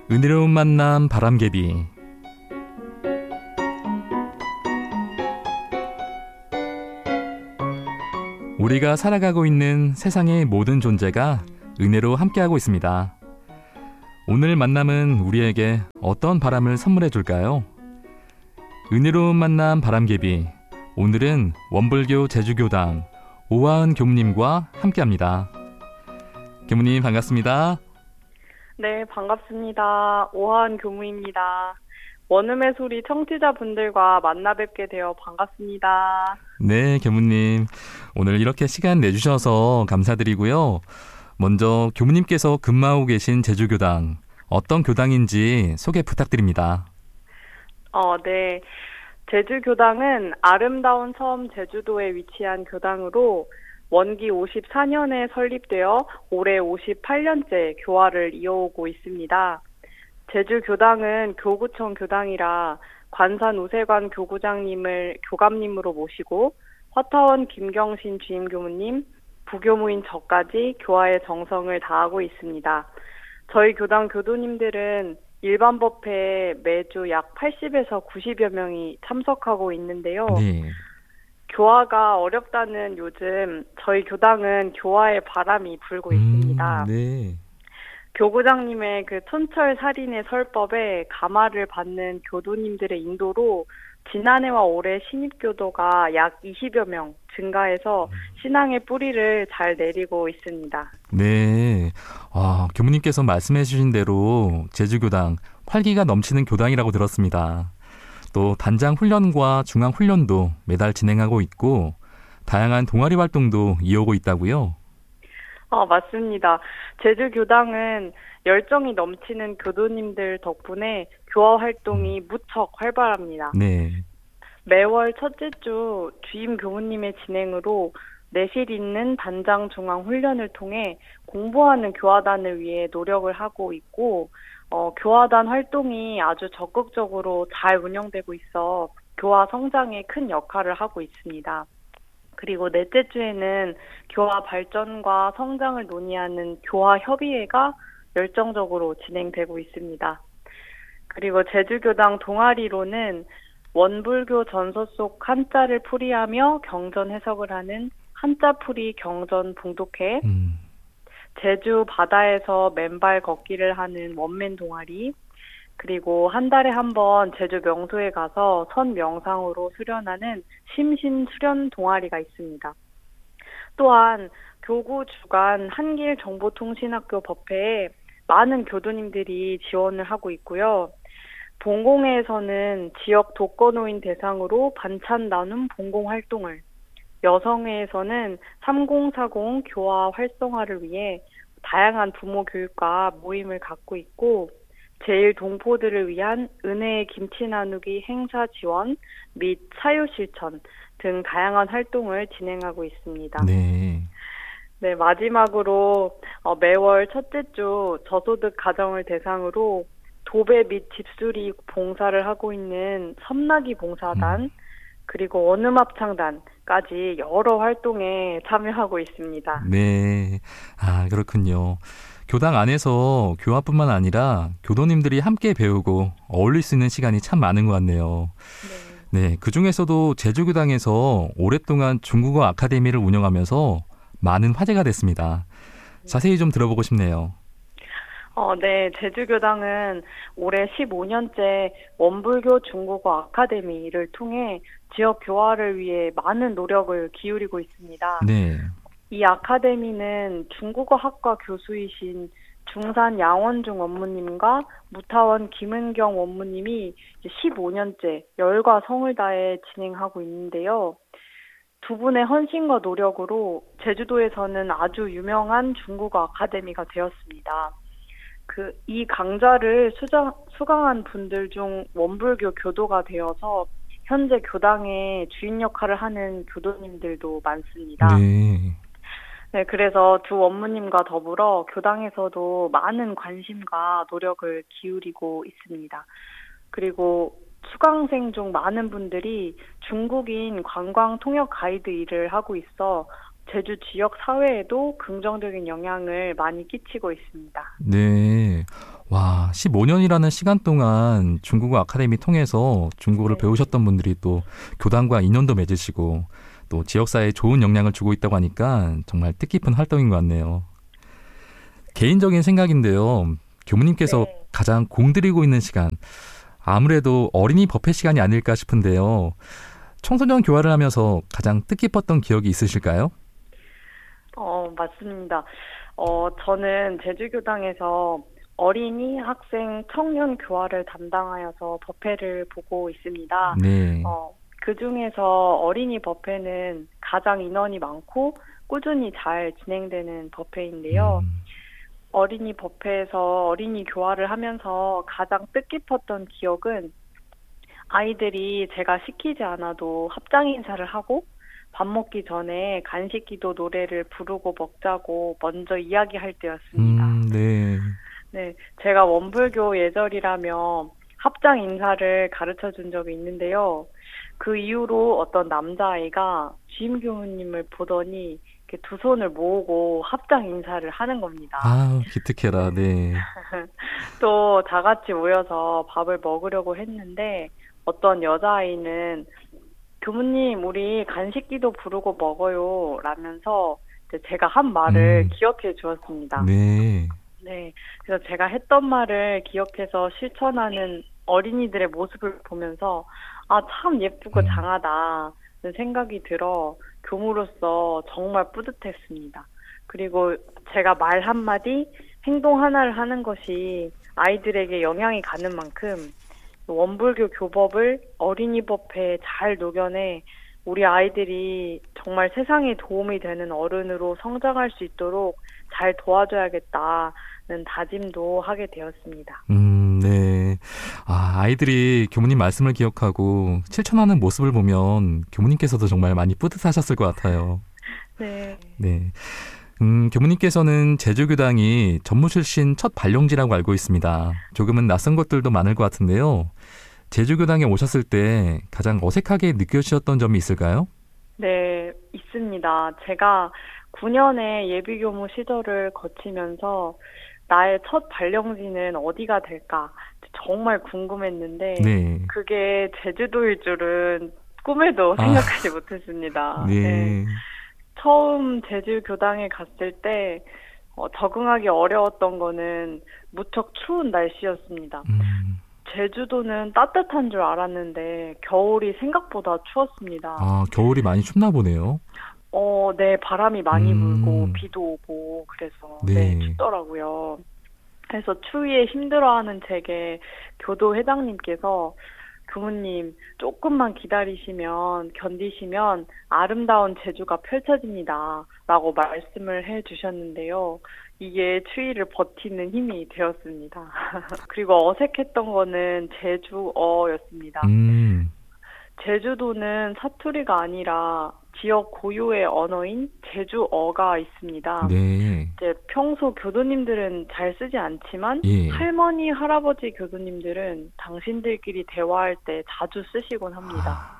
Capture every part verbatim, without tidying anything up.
은혜로운 만남 바람개비. 우리가 살아가고 있는 세상의 모든 존재가 은혜로 함께하고 있습니다. 오늘 만남은 우리에게 어떤 바람을 선물해 줄까요? 은혜로운 만남 바람개비. 오늘은 원불교 제주교당 오하은 교무님과 함께합니다. 교무님 반갑습니다. 네, 반갑습니다. 오하은 교무입니다. 원음의 소리 청취자분들과 만나 뵙게 되어 반갑습니다. 네, 교무님. 오늘 이렇게 시간 내주셔서 감사드리고요. 먼저 교무님께서 근무하고 계신 제주교당, 어떤 교당인지 소개 부탁드립니다. 어, 네. 제주교당은 아름다운 섬 제주도에 위치한 교당으로 원기 오십사 년에 설립되어 올해 오십팔 년째 교화를 이어오고 있습니다. 제주교당은 교구청 교당이라 관산 우세관 교구장님을 교감님으로 모시고 화타원 김경신 주임교무님, 부교무인 저까지 교화의 정성을 다하고 있습니다. 저희 교당 교도님들은 일반 법회에 매주 약 팔십에서 구십여 명이 참석하고 있는데요. 네. 교화가 어렵다는 요즘 저희 교당은 교화의 바람이 불고 음, 있습니다. 네. 교구장님의 그 촌철살인의 설법에 감화를 받는 교도님들의 인도로 지난해와 올해 신입교도가 약 이십여 명 증가해서 신앙의 뿌리를 잘 내리고 있습니다. 네. 아, 교무님께서 말씀해 주신 대로 제주교당 활기가 넘치는 교당이라고 들었습니다. 또 단장 훈련과 중앙 훈련도 매달 진행하고 있고 다양한 동아리 활동도 이어오고 있다고요? 아, 맞습니다. 제주교당은 열정이 넘치는 교도님들 덕분에 교화 활동이 무척 활발합니다. 네. 매월 첫째 주 주임 교무님의 진행으로 내실 있는 단장 중앙 훈련을 통해 공부하는 교화단을 위해 노력을 하고 있고 어, 교화단 활동이 아주 적극적으로 잘 운영되고 있어 교화 성장에 큰 역할을 하고 있습니다. 그리고 넷째 주에는 교화 발전과 성장을 논의하는 교화 협의회가 열정적으로 진행되고 있습니다. 그리고 제주교당 동아리로는 원불교 전서 속 한자를 풀이하며 경전 해석을 하는 한자풀이 경전 봉독회, 음. 제주 바다에서 맨발 걷기를 하는 원맨 동아리, 그리고 한 달에 한 번 제주 명소에 가서 선 명상으로 수련하는 심신 수련 동아리가 있습니다. 또한 교구 주간 한길 정보통신학교 법회에 많은 교도님들이 지원을 하고 있고요. 본공회에서는 지역 독거노인 대상으로 반찬 나눔 봉공 활동을, 여성회에서는 삼공사공 교화 활성화를 위해 다양한 부모 교육과 모임을 갖고 있고 제일 동포들을 위한 은혜의 김치 나누기 행사 지원 및 사유 실천 등 다양한 활동을 진행하고 있습니다. 네. 네, 마지막으로 어, 매월 첫째 주 저소득 가정을 대상으로 도배 및 집수리 봉사를 하고 있는 섬나기 봉사단, 음. 그리고 원음합창단까지 여러 활동에 참여하고 있습니다. 네. 아, 그렇군요. 교당 안에서 교화뿐만 아니라 교도님들이 함께 배우고 어울릴 수 있는 시간이 참 많은 것 같네요. 네. 네, 그중에서도 제주교당에서 오랫동안 중국어 아카데미를 운영하면서 많은 화제가 됐습니다. 자세히 좀 들어보고 싶네요. 어, 네. 제주교당은 올해 십오 년째 원불교 중국어 아카데미를 통해 지역 교화를 위해 많은 노력을 기울이고 있습니다. 네. 이 아카데미는 중국어 학과 교수이신 중산 양원중 원무님과 무타원 김은경 원무님이 십오 년째 열과 성을 다해 진행하고 있는데요. 두 분의 헌신과 노력으로 제주도에서는 아주 유명한 중국어 아카데미가 되었습니다. 그, 이 강좌를 수장, 수강한 분들 중 원불교 교도가 되어서 현재 교당의 주인 역할을 하는 교도님들도 많습니다. 네. 네, 그래서 두 원무님과 더불어 교당에서도 많은 관심과 노력을 기울이고 있습니다. 그리고 수강생 중 많은 분들이 중국인 관광 통역 가이드 일을 하고 있어 제주 지역 사회에도 긍정적인 영향을 많이 끼치고 있습니다. 네. 와, 십오 년이라는 시간 동안 중국어 아카데미 통해서 중국어를 네. 배우셨던 분들이 또 교단과 인연도 맺으시고 또 지역사회에 좋은 영향을 주고 있다고 하니까 정말 뜻깊은 활동인 것 같네요. 개인적인 생각인데요. 교무님께서 네. 가장 공들이고 있는 시간, 아무래도 어린이 법회 시간이 아닐까 싶은데요. 청소년 교화를 하면서 가장 뜻깊었던 기억이 있으실까요? 어, 맞습니다. 어, 저는 제주교당에서 어린이, 학생, 청년 교화를 담당하여서 법회를 보고 있습니다. 네. 어, 그 중에서 어린이 법회는 가장 인원이 많고 꾸준히 잘 진행되는 법회인데요. 음, 어린이 법회에서 어린이 교화를 하면서 가장 뜻깊었던 기억은 아이들이 제가 시키지 않아도 합장 인사를 하고 밥 먹기 전에 간식 기도 노래를 부르고 먹자고 먼저 이야기할 때였습니다. 음, 네. 네, 제가 원불교 예절이라며 합장 인사를 가르쳐 준 적이 있는데요. 그 이후로 어떤 남자아이가 주임 교무님을 보더니 이렇게 두 손을 모으고 합장 인사를 하는 겁니다. 아, 기특해라. 네. 또 다 같이 모여서 밥을 먹으려고 했는데 어떤 여자아이는 교무님 우리 간식기도 부르고 먹어요 라면서 이제 제가 한 말을 음, 기억해 주었습니다. 네. 네, 그래서 제가 했던 말을 기억해서 실천하는 어린이들의 모습을 보면서 아, 참 예쁘고 음, 장하다는 생각이 들어 교무로서 정말 뿌듯했습니다. 그리고 제가 말 한마디, 행동 하나를 하는 것이 아이들에게 영향이 가는 만큼 원불교 교법을 어린이 법회에 잘 녹여내 우리 아이들이 정말 세상에 도움이 되는 어른으로 성장할 수 있도록 잘 도와줘야겠다는 다짐도 하게 되었습니다. 음, 네. 아, 아이들이 교무님 말씀을 기억하고 실천하는 모습을 보면 교무님께서도 정말 많이 뿌듯하셨을 것 같아요. 네. 네. 음, 교무님께서는 제주교당이 전무 출신 첫 발령지라고 알고 있습니다. 조금은 낯선 것들도 많을 것 같은데요. 제주교당에 오셨을 때 가장 어색하게 느껴지셨던 점이 있을까요? 네, 있습니다. 제가 구 년의 예비교무 시절을 거치면서 나의 첫 발령지는 어디가 될까 정말 궁금했는데 네. 그게 제주도일 줄은 꿈에도 아, 생각하지 못했습니다. 네. 네. 처음 제주 교당에 갔을 때 어, 적응하기 어려웠던 거는 무척 추운 날씨였습니다. 음, 제주도는 따뜻한 줄 알았는데 겨울이 생각보다 추웠습니다. 아, 겨울이 많이 춥나 보네요. 어, 네, 바람이 많이 불고 음, 비도 오고 그래서 네, 네. 춥더라고요. 그래서 추위에 힘들어하는 제게 교도 회장님께서 교무님 조금만 기다리시면 견디시면 아름다운 제주가 펼쳐집니다 라고 말씀을 해주셨는데요. 이게 추위를 버티는 힘이 되었습니다. 그리고 어색했던 거는 제주어였습니다. 음, 제주도는 사투리가 아니라 지역 고유의 언어인 제주어가 있습니다. 네. 이제 평소 교도님들은 잘 쓰지 않지만 예. 할머니, 할아버지 교도님들은 당신들끼리 대화할 때 자주 쓰시곤 합니다. 아,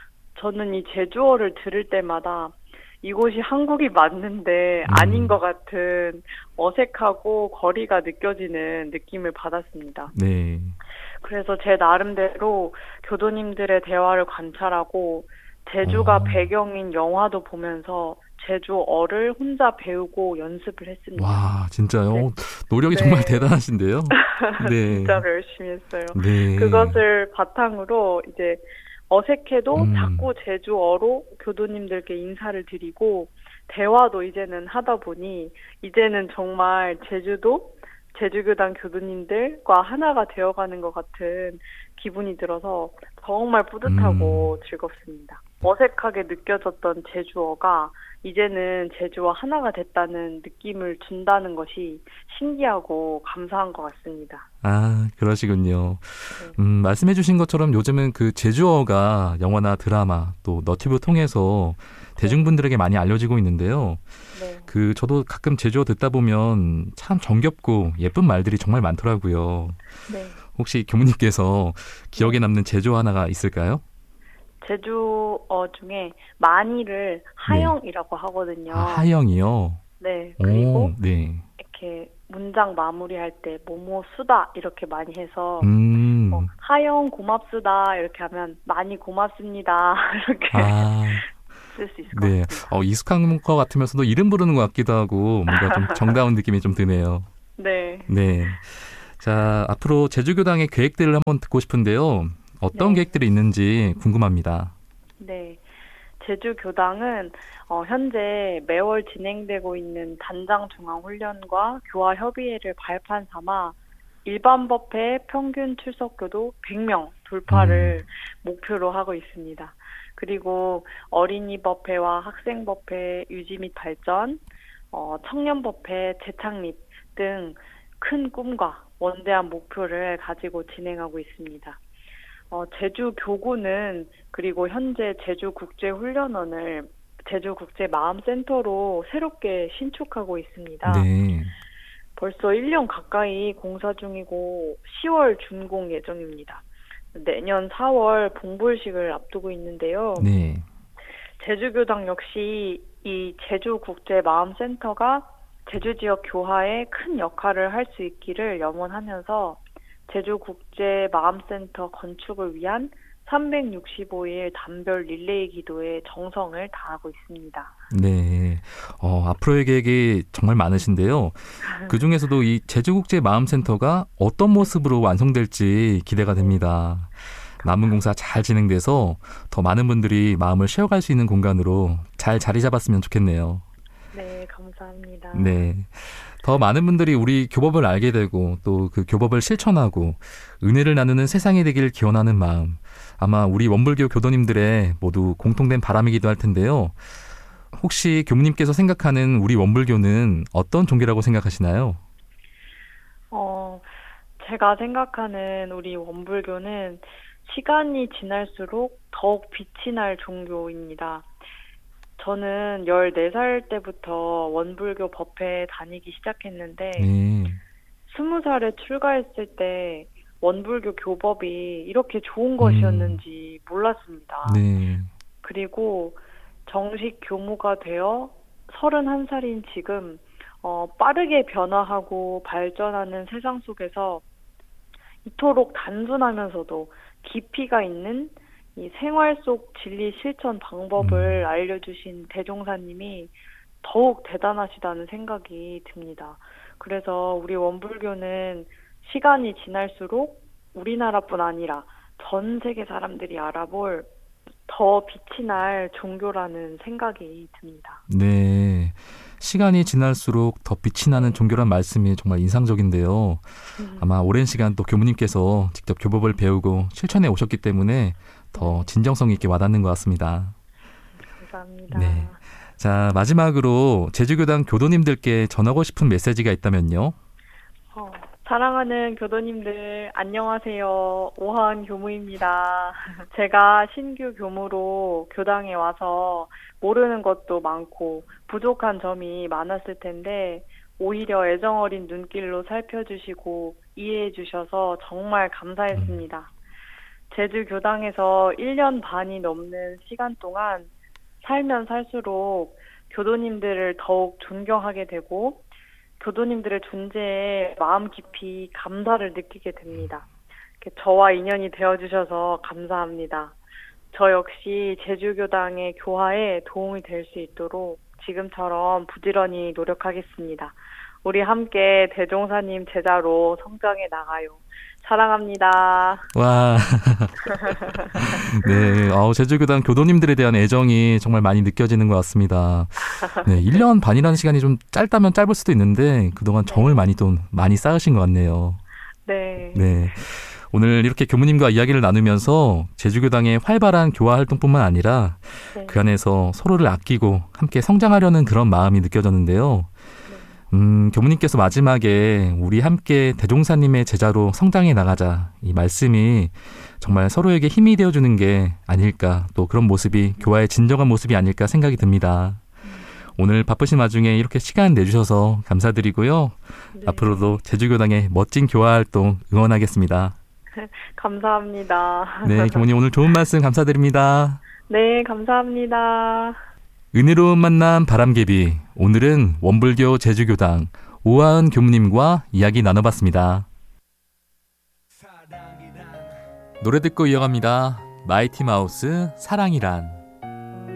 저는 이 제주어를 들을 때마다 이곳이 한국이 맞는데 음, 아닌 것 같은 어색하고 거리가 느껴지는 느낌을 받았습니다. 네. 그래서 제 나름대로 교도님들의 대화를 관찰하고 제주가 어, 배경인 영화도 보면서 제주어를 혼자 배우고 연습을 했습니다. 와, 진짜요? 네. 노력이 네. 정말 대단하신데요? 네. 진짜로 열심히 했어요. 네. 그것을 바탕으로 이제 어색해도 음, 자꾸 제주어로 교도님들께 인사를 드리고 대화도 이제는 하다 보니 이제는 정말 제주도 제주교당 교도님들과 하나가 되어가는 것 같은 기분이 들어서 정말 뿌듯하고 음, 즐겁습니다. 어색하게 느껴졌던 제주어가 이제는 제주와 하나가 됐다는 느낌을 준다는 것이 신기하고 감사한 것 같습니다. 아, 그러시군요. 네. 음, 말씀해 주신 것처럼 요즘은 그 제주어가 영화나 드라마 또 너튜브 통해서 대중분들에게 많이 알려지고 있는데요. 네. 그 저도 가끔 제주어 듣다 보면 참 정겹고 예쁜 말들이 정말 많더라고요. 네. 혹시 교무님께서 기억에 남는 제주어 하나가 있을까요? 제주어 중에 많이를 네. 하영이라고 하거든요. 아, 하영이요. 네. 오, 그리고 네. 이렇게 문장 마무리할 때 뭐뭐 수다 이렇게 많이 해서 음. 뭐, 하영 고맙수다 이렇게 하면 많이 고맙습니다 이렇게 아. 쓸 수 있을 것 네. 같습니다. 어, 익숙한 것 같으면서도 이름 부르는 것 같기도 하고 뭔가 좀 정다운 느낌이 좀 드네요. 네. 네. 자, 앞으로 제주교당의 계획들을 한번 듣고 싶은데요. 어떤 네. 계획들이 있는지 궁금합니다. 네. 제주교당은 어, 현재 매월 진행되고 있는 단장 중앙훈련과 교화 협의회를 발판 삼아 일반 법회 평균 출석교도 백 명 돌파를 음. 목표로 하고 있습니다. 그리고 어린이 법회와 학생 법회 유지 및 발전, 어, 청년 법회 재창립 등 큰 꿈과 원대한 목표를 가지고 진행하고 있습니다. 어, 제주교구는 그리고 현재 제주국제훈련원을 제주국제마음센터로 새롭게 신축하고 있습니다. 네. 벌써 일 년 가까이 공사 중이고 시월 준공 예정입니다. 내년 사월 봉불식을 앞두고 있는데요. 네. 제주교당 역시 이 제주국제마음센터가 제주 지역 교화에 큰 역할을 할 수 있기를 염원하면서 제주국제마음센터 건축을 위한 삼백육십오 일 단별 릴레이 기도에 정성을 다하고 있습니다. 네. 어, 앞으로의 계획이 정말 많으신데요. 그중에서도 이 제주국제마음센터가 어떤 모습으로 완성될지 기대가 됩니다. 남은 공사 잘 진행돼서 더 많은 분들이 마음을 쉬어갈 수 있는 공간으로 잘 자리 잡았으면 좋겠네요. 네, 감사합니다. 네. 더 많은 분들이 우리 교법을 알게 되고 또 그 교법을 실천하고 은혜를 나누는 세상이 되길 기원하는 마음. 아마 우리 원불교 교도님들의 모두 공통된 바람이기도 할 텐데요. 혹시 교무님께서 생각하는 우리 원불교는 어떤 종교라고 생각하시나요? 어, 제가 생각하는 우리 원불교는 시간이 지날수록 더욱 빛이 날 종교입니다. 저는 열네 살 때부터 원불교 법회에 다니기 시작했는데 네. 스무 살에 출가했을 때 원불교 교법이 이렇게 좋은 것이었는지 음. 몰랐습니다. 네. 그리고 정식 교무가 되어 서른한 살인 지금 어, 빠르게 변화하고 발전하는 세상 속에서 이토록 단순하면서도 깊이가 있는 이 생활 속 진리 실천 방법을 음. 알려주신 대종사님이 더욱 대단하시다는 생각이 듭니다. 그래서 우리 원불교는 시간이 지날수록 우리나라뿐 아니라 전 세계 사람들이 알아볼 더 빛이 날 종교라는 생각이 듭니다. 네. 시간이 지날수록 더 빛이 나는 종교란 말씀이 정말 인상적인데요. 음. 아마 오랜 시간 또 교무님께서 직접 교법을 배우고 실천해 오셨기 때문에 더 진정성 있게 와닿는 것 같습니다. 감사합니다. 네. 자, 마지막으로 제주교당 교도님들께 전하고 싶은 메시지가 있다면요? 어, 사랑하는 교도님들 안녕하세요. 오하은 교무입니다. 제가 신규 교무로 교당에 와서 모르는 것도 많고 부족한 점이 많았을 텐데 오히려 애정어린 눈길로 살펴주시고 이해해 주셔서 정말 감사했습니다. 음. 제주 교당에서 일 년 반이 넘는 시간 동안 살면 살수록 교도님들을 더욱 존경하게 되고 교도님들의 존재에 마음 깊이 감사를 느끼게 됩니다. 저와 인연이 되어주셔서 감사합니다. 저 역시 제주교당의 교화에 도움이 될 수 있도록 지금처럼 부지런히 노력하겠습니다. 우리 함께 대종사님 제자로 성장해 나가요. 사랑합니다. 와. 네. 어, 제주교당 교도님들에 대한 애정이 정말 많이 느껴지는 것 같습니다. 네. 일 년 반이라는 시간이 좀 짧다면 짧을 수도 있는데 그동안 네. 정을 많이 또 많이 쌓으신 것 같네요. 네. 네. 오늘 이렇게 교무님과 이야기를 나누면서 제주교당의 활발한 교화 활동뿐만 아니라 네. 그 안에서 서로를 아끼고 함께 성장하려는 그런 마음이 느껴졌는데요. 음, 교무님께서 마지막에 우리 함께 대종사님의 제자로 성장해 나가자 이 말씀이 정말 서로에게 힘이 되어주는 게 아닐까 또 그런 모습이 교화의 진정한 모습이 아닐까 생각이 듭니다. 오늘 바쁘신 와중에 이렇게 시간 내주셔서 감사드리고요. 네. 앞으로도 제주교당의 멋진 교화 활동 응원하겠습니다. 감사합니다. 네, 교무님 오늘 좋은 말씀 감사드립니다. 네, 감사합니다. 은혜로운 만남 바람개비 오늘은 원불교 제주교당 오하은 교무님과 이야기 나눠봤습니다. 노래 듣고 이어갑니다. 마이티 마우스 사랑이란.